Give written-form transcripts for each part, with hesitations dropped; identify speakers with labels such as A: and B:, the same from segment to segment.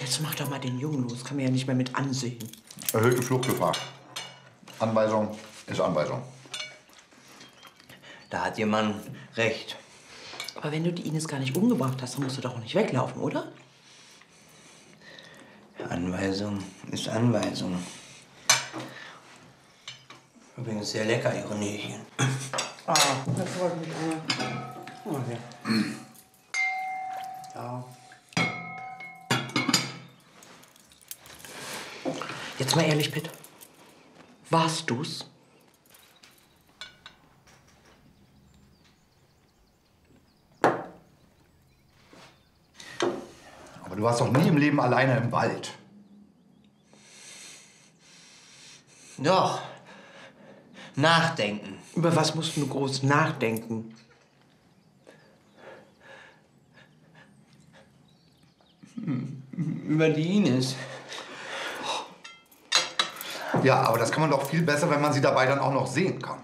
A: Jetzt mach doch mal den Jungen los. Kann mir ja nicht mehr mit ansehen.
B: Erhöhte Fluchtgefahr. Anweisung ist Anweisung.
C: Da hat Ihr Mann recht.
A: Aber wenn du die Ines gar nicht umgebracht hast, dann musst du doch nicht weglaufen, oder?
C: Anweisung ist Anweisung. Übrigens sehr lecker, Ihre Näschen.
A: Ah, das freut mich auch. Oh, ja. Ja. Jetzt mal ehrlich, Pitt. Warst du's?
B: Aber du warst doch nie im Leben alleine im Wald.
C: Doch. Nachdenken.
A: Über was musst du groß nachdenken?
C: Über die Ines.
B: Ja, aber das kann man doch viel besser, wenn man sie dabei dann auch noch sehen kann.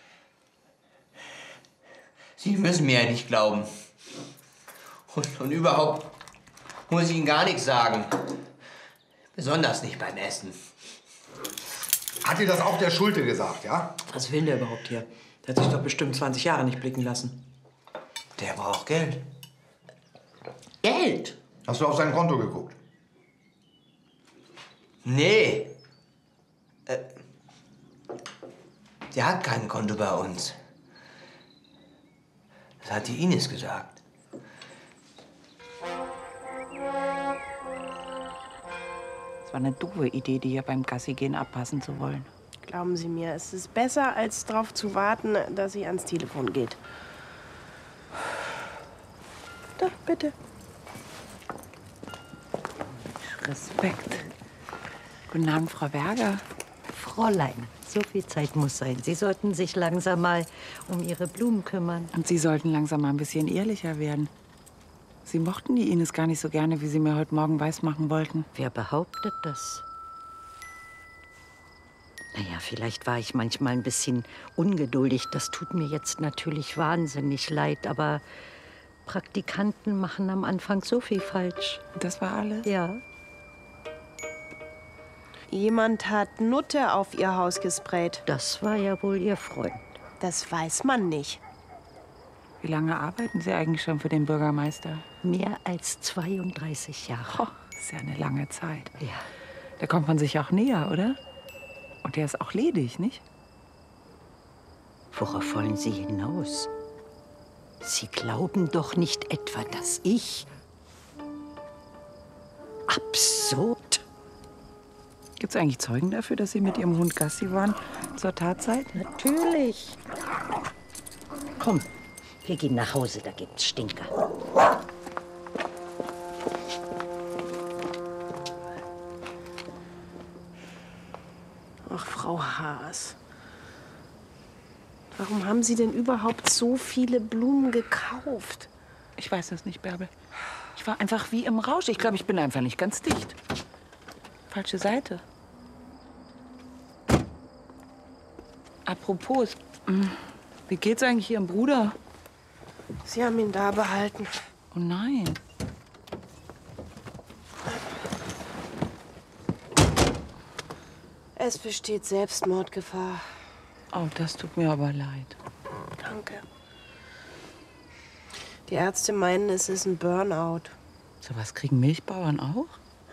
C: Sie müssen mir ja nicht glauben. Und überhaupt muss ich Ihnen gar nichts sagen. Besonders nicht beim Essen.
B: Hat dir das auch der Schulte gesagt, ja?
A: Was will der überhaupt hier? Der hat sich doch bestimmt 20 Jahre nicht blicken lassen.
C: Der braucht Geld.
A: Geld?
B: Hast du auf sein Konto geguckt?
C: Nee. Der hat kein Konto bei uns. Das hat die Ines gesagt.
D: Es war eine doofe Idee, die hier beim Gassigehen abpassen zu wollen.
E: Glauben Sie mir, es ist besser, als darauf zu warten, dass sie ans Telefon geht. Da, bitte.
D: Respekt. Guten Abend, Frau Berger.
F: Fräulein, so viel Zeit muss sein. Sie sollten sich langsam mal um Ihre Blumen kümmern.
D: Und Sie sollten langsam mal ein bisschen ehrlicher werden. Sie mochten die Ines gar nicht so gerne, wie Sie mir heute Morgen weismachen wollten.
F: Wer behauptet das? Naja, vielleicht war ich manchmal ein bisschen ungeduldig. Das tut mir jetzt natürlich wahnsinnig leid, aber Praktikanten machen am Anfang so viel falsch.
D: Das war alles?
F: Ja.
E: Jemand hat Nutte auf ihr Haus gesprayt.
F: Das war ja wohl Ihr Freund.
E: Das weiß man nicht.
D: Wie lange arbeiten Sie eigentlich schon für den Bürgermeister?
F: Mehr als 32 Jahre.
D: Oh, ist ja eine lange Zeit.
F: Ja.
D: Da kommt man sich auch näher, oder? Und der ist auch ledig, nicht?
F: Worauf wollen Sie hinaus? Sie glauben doch nicht etwa, dass ich... Absurd.
D: Gibt's eigentlich Zeugen dafür, dass Sie mit Ihrem Hund Gassi waren zur Tatzeit?
F: Natürlich. Komm, wir gehen nach Hause, da gibt's Stinker.
E: Ach, Frau Haas. Warum haben Sie denn überhaupt so viele Blumen gekauft?
D: Ich weiß das nicht, Bärbel. Ich war einfach wie im Rausch. Ich glaube, ich bin einfach nicht ganz dicht. Falsche Seite. Apropos, wie geht's eigentlich Ihrem Bruder?
E: Sie haben ihn da behalten.
D: Oh nein.
E: Es besteht Selbstmordgefahr.
D: Oh, das tut mir aber leid.
E: Danke. Die Ärzte meinen, es ist ein Burnout.
D: So was kriegen Milchbauern auch?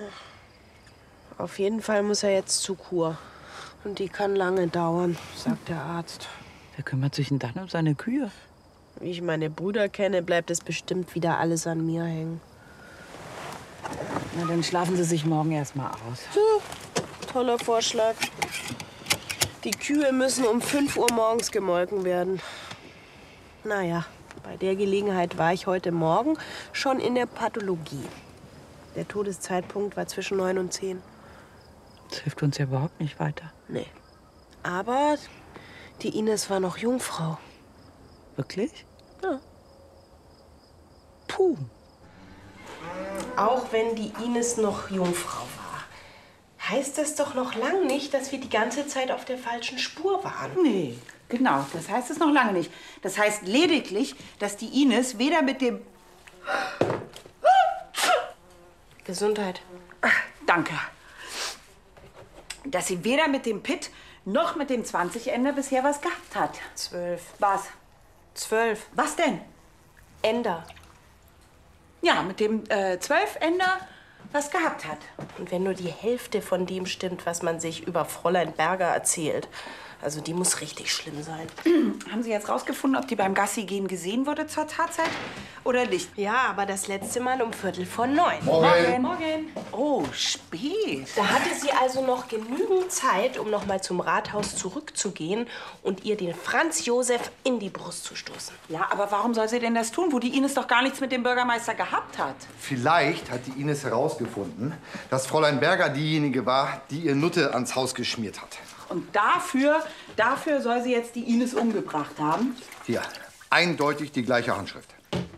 E: Auf jeden Fall muss er jetzt zur Kur. Und die kann lange dauern, sagt der Arzt.
D: Wer kümmert sich denn dann um seine Kühe?
E: Wie ich meine Brüder kenne, bleibt es bestimmt wieder alles an mir hängen.
D: Na, dann schlafen Sie sich morgen erst mal aus.
E: So, toller Vorschlag. Die Kühe müssen um 5 Uhr morgens gemolken werden. Naja, bei der Gelegenheit war ich heute Morgen schon in der Pathologie. Der Todeszeitpunkt war zwischen 9 und 10.
D: Das hilft uns ja überhaupt nicht weiter.
E: Nee. Aber die Ines war noch Jungfrau.
D: Wirklich?
E: Ja.
D: Puh.
E: Auch wenn die Ines noch Jungfrau war, heißt das doch noch lang nicht, dass wir die ganze Zeit auf der falschen Spur waren.
D: Nee, genau. Das heißt es noch lange nicht. Das heißt lediglich, dass die Ines weder mit dem
E: Gesundheit.
D: Danke. Dass sie weder mit dem Pitt noch mit dem 20-Ender bisher was gehabt hat.
E: 12.
D: Was?
E: 12.
D: Was denn?
E: Ender.
D: Ja, mit dem 12-Ender was gehabt hat.
E: Und wenn nur die Hälfte von dem stimmt, was man sich über Fräulein Berger erzählt, also die muss richtig schlimm sein.
D: Haben Sie jetzt rausgefunden, ob die beim Gassi gehen gesehen wurde zur Tatzeit oder nicht?
E: Ja, aber das letzte Mal um 8:45.
D: Morgen. Oh, spät.
E: Da hatte sie also noch genügend Zeit, um noch mal zum Rathaus zurückzugehen und ihr den Franz Josef in die Brust zu stoßen.
D: Ja, aber warum soll sie denn das tun, wo die Ines doch gar nichts mit dem Bürgermeister gehabt hat?
B: Vielleicht hat die Ines herausgefunden, dass Fräulein Berger diejenige war, die ihr Nutte ans Haus geschmiert hat.
D: Und dafür soll sie jetzt die Ines umgebracht haben?
B: Hier, eindeutig die gleiche Handschrift.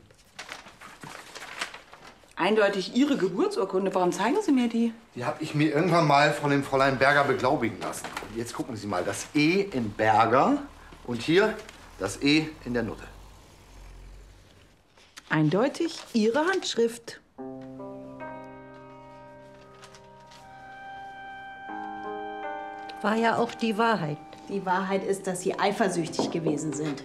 D: Eindeutig Ihre Geburtsurkunde. Warum zeigen Sie mir die?
B: Die habe ich mir irgendwann mal von dem Fräulein Berger beglaubigen lassen. Jetzt gucken Sie mal, das E in Berger und hier das E in der Nutte.
D: Eindeutig Ihre Handschrift.
F: War ja auch die Wahrheit.
G: Die Wahrheit ist, dass Sie eifersüchtig gewesen sind.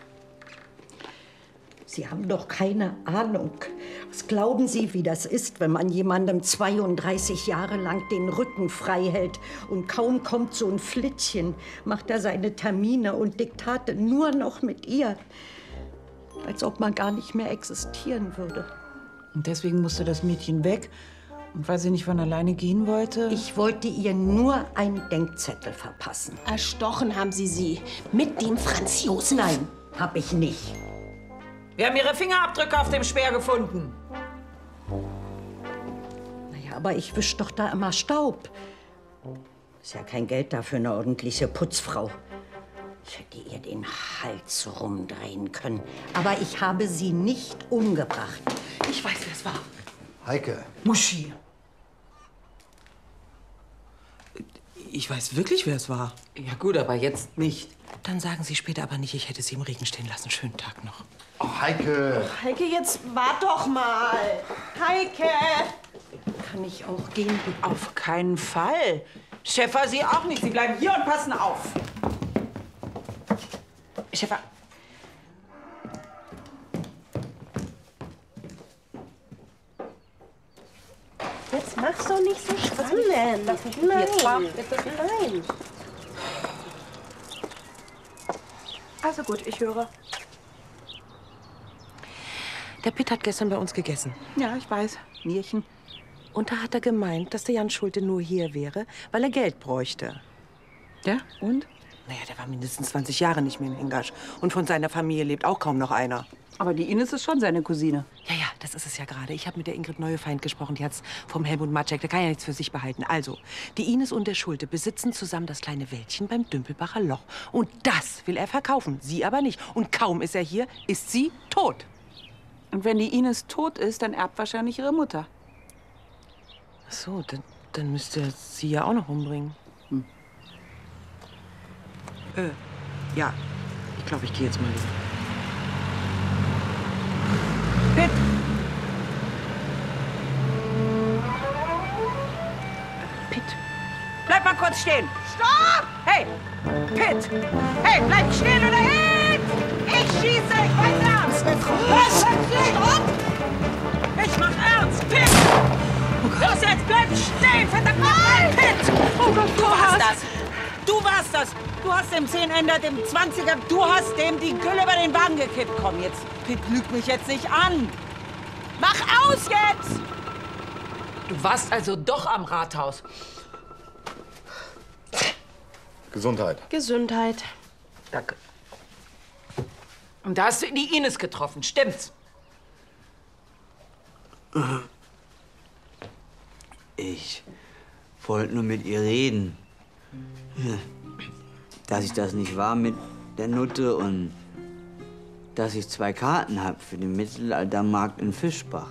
F: Sie haben doch keine Ahnung. Was glauben Sie, wie das ist, wenn man jemandem 32 Jahre lang den Rücken frei hält und kaum kommt so ein Flittchen, macht er seine Termine und Diktate nur noch mit ihr. Als ob man gar nicht mehr existieren würde.
A: Und deswegen musste das Mädchen weg. Und weil sie nicht von alleine gehen wollte?
F: Ich wollte ihr nur einen Denkzettel verpassen.
G: Erstochen haben Sie sie. Mit dem Franz Josef.
F: Nein, hab ich nicht.
A: Wir haben ihre Fingerabdrücke auf dem Speer gefunden.
F: Naja, aber ich wisch doch da immer Staub. Ist ja kein Geld da für eine ordentliche Putzfrau. Ich hätte ihr den Hals rumdrehen können. Aber ich habe sie nicht umgebracht.
A: Ich weiß, wer es war.
B: Heike.
A: Muschi. Ich weiß wirklich, wer es war. Ja gut, aber jetzt nicht. Dann sagen Sie später aber nicht, ich hätte sie im Regen stehen lassen. Schönen Tag noch.
B: Oh, Heike.
E: Heike, jetzt wart doch mal. Heike!
F: Kann ich auch gehen?
D: Auf keinen Fall. Schäfer, Sie auch nicht. Sie bleiben hier und passen auf. Schäfer.
E: Jetzt mach's doch nicht so spannend.
D: Lass mich jetzt warm.
E: Nein.
H: Also gut, ich höre. Der Pitt hat gestern bei uns gegessen.
D: Ja, ich weiß. Nierchen.
H: Und da hat er gemeint, dass der Jan Schulte nur hier wäre, weil er Geld bräuchte.
D: Ja, und?
H: Naja, der war mindestens 20 Jahre nicht mehr in Hingasch. Und von seiner Familie lebt auch kaum noch einer.
D: Aber die Ines ist schon seine Cousine.
H: Ja, ja, das ist es ja gerade. Ich habe mit der Ingrid Neuefeind gesprochen. Die hat's vom Helmut Matschek. Der kann ja nichts für sich behalten. Also, die Ines und der Schulte besitzen zusammen das kleine Wäldchen beim Dümpelbacher Loch. Und das will er verkaufen. Sie aber nicht. Und kaum ist er hier, ist sie tot.
D: Und wenn die Ines tot ist, dann erbt wahrscheinlich ihre Mutter.
H: Ach so, dann müsste er sie ja auch noch umbringen. Ja, ich glaube, ich gehe jetzt mal hin.
D: Pitt! Pitt! Bleib mal kurz stehen! Stopp! Hey! Pitt! Hey, bleib stehen oder hin! Ich schieße! Ich weiß ernst! Was? Stopp! Ich mach ernst! Pitt! Los jetzt! Bleib stehen! Verdammt nochmal! Pitt! Oh Gott, du warst das! Du warst das! Du hast dem 10-Ender, dem 20er, du hast dem die Gülle über den Wagen gekippt. Komm jetzt, Pitt, lüg mich jetzt nicht an. Mach aus jetzt!
A: Du warst also doch am Rathaus.
B: Gesundheit.
E: Gesundheit.
A: Danke. Und da hast du die Ines getroffen, stimmt's?
C: Ich wollte nur mit ihr reden. Dass ich das nicht war mit der Nutte und dass ich 2 Karten habe für den Mittelaltermarkt in Fischbach.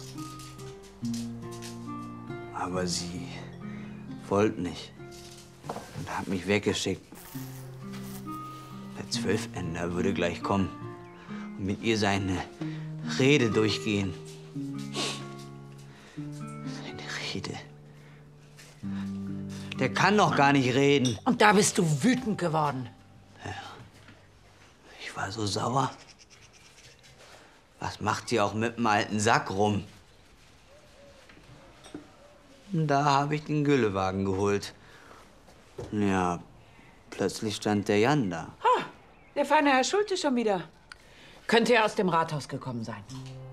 C: Aber sie wollte nicht und hat mich weggeschickt. Der 12-Ender würde gleich kommen und mit ihr seine Rede durchgehen. Seine Käthe. Der kann doch gar nicht reden.
G: Und da bist du wütend geworden.
C: Ich war so sauer. Was macht sie auch mit dem alten Sack rum? Und da habe ich den Güllewagen geholt. Ja, plötzlich stand der Jan da.
H: Ha, der feine Herr Schulte schon wieder.
G: Könnte er aus dem Rathaus gekommen sein.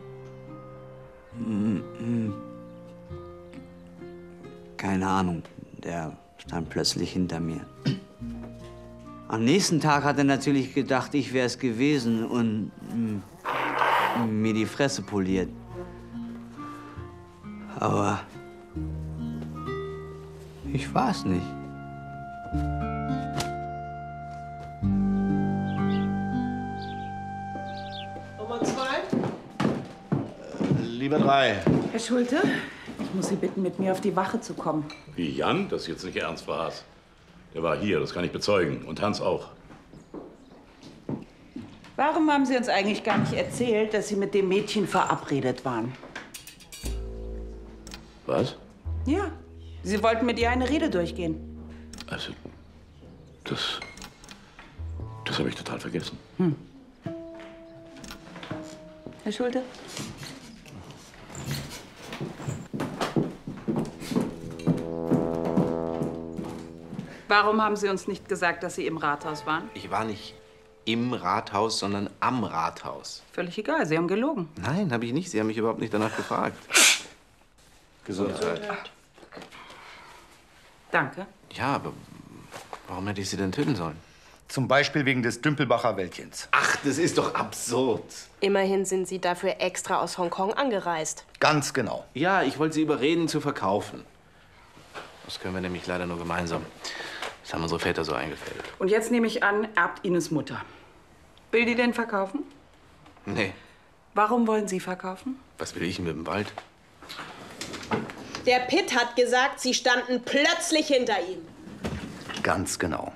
C: Keine Ahnung. Der stand plötzlich hinter mir. Am nächsten Tag hat er natürlich gedacht, ich wäre es gewesen und mir die Fresse poliert. Aber ich war es nicht.
E: Nummer 2.
I: Lieber 3.
H: Herr Schulte, ich muss Sie bitten, mit mir auf die Wache zu kommen.
J: Wie, Jan? Das ist jetzt nicht ernst, Fraß. Der war hier, das kann ich bezeugen. Und Hans auch.
H: Warum haben Sie uns eigentlich gar nicht erzählt, dass Sie mit dem Mädchen verabredet waren?
J: Was?
H: Ja, Sie wollten mit ihr eine Rede durchgehen.
J: Also, das habe ich total vergessen.
H: Herr Schulte? Warum haben Sie uns nicht gesagt, dass Sie im Rathaus waren?
K: Ich war nicht im Rathaus, sondern am Rathaus.
H: Völlig egal, Sie haben gelogen.
K: Nein, habe ich nicht. Sie haben mich überhaupt nicht danach gefragt. Gesundheit.
H: Danke.
K: Ja, aber warum hätte ich Sie denn töten sollen?
B: Zum Beispiel wegen des Dümpelbacher Wäldchens.
K: Ach, das ist doch absurd.
E: Immerhin sind Sie dafür extra aus Hongkong angereist.
B: Ganz genau.
K: Ja, ich wollte Sie überreden, zu verkaufen. Das können wir nämlich leider nur gemeinsam. Das haben unsere Väter so eingefädelt.
H: Und jetzt nehme ich an, erbt Ines Mutter. Will die denn verkaufen?
K: Nee,
H: Warum wollen Sie verkaufen?
K: was will ich mit dem Wald?
E: Der Pitt hat gesagt, Sie standen plötzlich hinter ihm.
B: Ganz genau.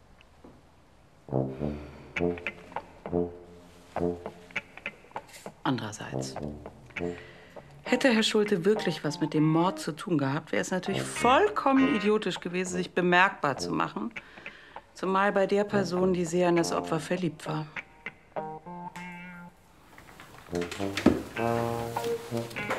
H: Andererseits, hätte Herr Schulte wirklich was mit dem Mord zu tun gehabt, wäre es natürlich vollkommen idiotisch gewesen, sich bemerkbar zu machen. Zumal bei der Person, die sehr in das Opfer verliebt war.